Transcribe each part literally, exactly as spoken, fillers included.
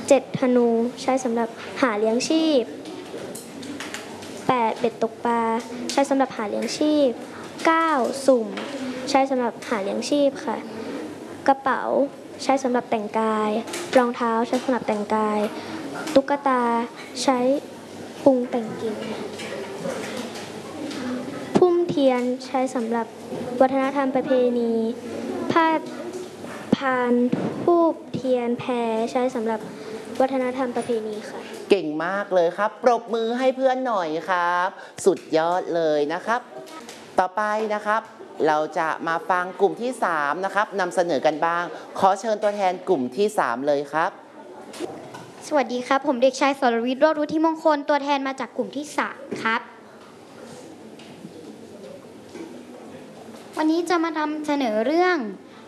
เจ็ดธนูใช้สำหรับหาเลี้ยงชีพแปดเบ็ดตกปลาใช้สำหรับหาเลี้ยงชีพเก้าสุ่มใช้สำหรับหาเลี้ยงชีพค่ะกระเป๋าใช้สำหรับแต่งกายรองเท้าใช้สำหรับแต่งกายตุ๊กตาใช้ปรุงแต่งกลิ่นพุ่มเทียนใช้สำหรับวัฒนธรรมประเพณีผ้าพานทูบเทียนแพใช้สำหรับวัฒนธรรมประเพณีค่ะเก่งมากเลยครับปรบมือให้เพื่อนหน่อยครับสุดยอดเลยนะครับต่อไปนะครับเราจะมาฟังกลุ่มที่สามนะครับนำเสนอกันบ้างขอเชิญตัวแทนกลุ่มที่สามเลยครับสวัสดีครับผมเด็กชายสรวิทย์ โรจน์ วุฒิมงคลตัวแทนมาจากกลุ่มที่สามครับวันนี้จะมานำเสนอเรื่อง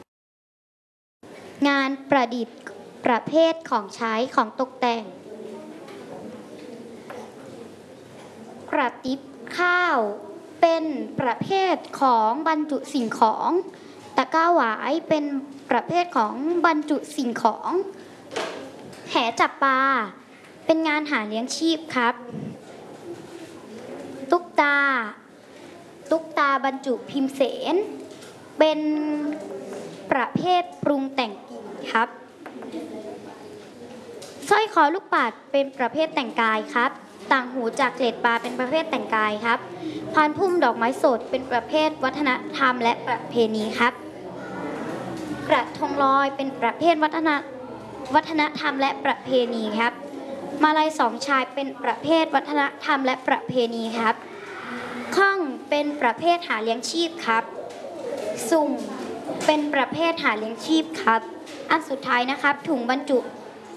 งานประดิษฐ์ประเภทของใช้ของตกแต่งกระติบข้าวเป็นประเภทของบรรจุสิ่งของตะกร้าหวายเป็นประเภทของบรรจุสิ่งของแหจับปลาเป็นงานหาเลี้ยงชีพครับตุ๊กตาตุ๊กตาบรรจุพิมพ์เสนเป็นประเภทปรุงแต่งกลิ่นครับสร้อยคอลูกปัดเป็นประเภทแต่งกายครับต่างหูจากเกล็ดปลาเป็นประเภทแต่งกายครับพานพุ่มดอกไม้สดเป็นประเภทวัฒนธรรมและประเพณีครับกระทงลอยเป็นประเภทวัฒนวัฒนธรรมและประเพณีครับมาลัยสองชายเป็นประเภทวัฒนธรรมและประเพณีครับข้องเป็นประเภทหาเลี้ยงชีพครับสุ่มเป็นประเภทหาเลี้ยงชีพครับอันสุดท้ายนะครับถุงบรรจุ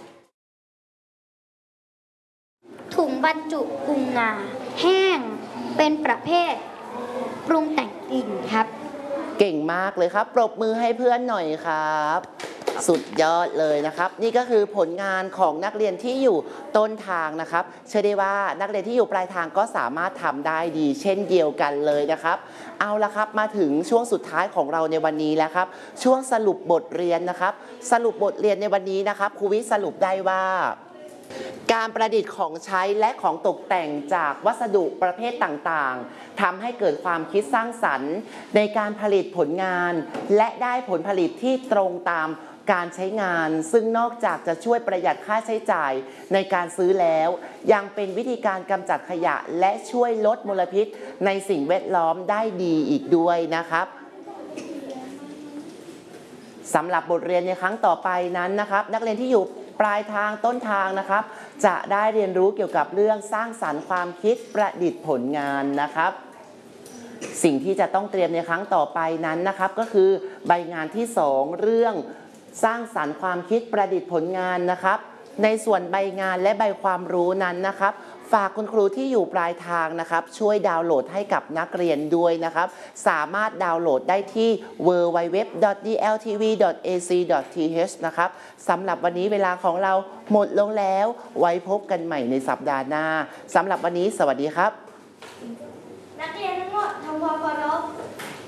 ถุงบรรจุกุ้งงาแห้งเป็นประเภทปรุงแต่งกลิ่นครับเก่งมากเลยครับปรบมือให้เพื่อนหน่อยครับสุดยอดเลยนะครับนี่ก็คือผลงานของนักเรียนที่อยู่ต้นทางนะครับเชื่อได้ว่านักเรียนที่อยู่ปลายทางก็สามารถทำได้ดีเช่นเดียวกันเลยนะครับเอาละครับมาถึงช่วงสุดท้ายของเราในวันนี้แล้วครับช่วงสรุปบทเรียนนะครับสรุปบทเรียนในวันนี้นะครับครูวิสรุปได้ว่าการประดิษฐ์ของใช้และของตกแต่งจากวัสดุประเภทต่างๆทำให้เกิดความคิดสร้างสรรค์ในการผลิตผลงานและได้ผลผลิตที่ตรงตามการใช้งานซึ่งนอกจากจะช่วยประหยัดค่าใช้จ่ายในการซื้อแล้วยังเป็นวิธีการกำจัดขยะและช่วยลดมลพิษในสิ่งแวดล้อมได้ดีอีกด้วยนะครับสำหรับบทเรียนในครั้งต่อไปนั้นนะครับนักเรียนที่อยู่ปลายทางต้นทางนะครับจะได้เรียนรู้เกี่ยวกับเรื่องสร้างสรรค์ความคิดประดิษฐ์ผลงานนะครับสิ่งที่จะต้องเตรียมในครั้งต่อไปนั้นนะครับก็คือใบงานที่สองเรื่องสร้างสรรค์ความคิดประดิษฐ์ผลงานนะครับในส่วนใบงานและใบความรู้นั้นนะครับฝากคุณครูที่อยู่ปลายทางนะครับช่วยดาวน์โหลดให้กับนักเรียนด้วยนะครับสามารถดาวน์โหลดได้ที่ ดับเบิลยู ดับเบิลยู ดับเบิลยู ดอท ดี แอล ที วี ดอท เอ ซี ดอท ที เอช นะครับสำหรับวันนี้เวลาของเราหมดลงแล้วไว้พบกันใหม่ในสัปดาห์หน้าสำหรับวันนี้สวัสดีครับนักเรียนทั้งหมดทำความเคารพ